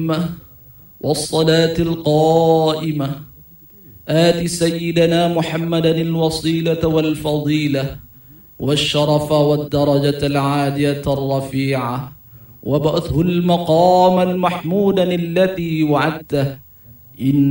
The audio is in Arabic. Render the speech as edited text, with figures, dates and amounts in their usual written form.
والصلاة القائمة آت سيدنا محمدا الوصيلة والفضيلة والشرف والدرجة العالية الرفيعة وابعثه المقام المحمودا الذي وعدته.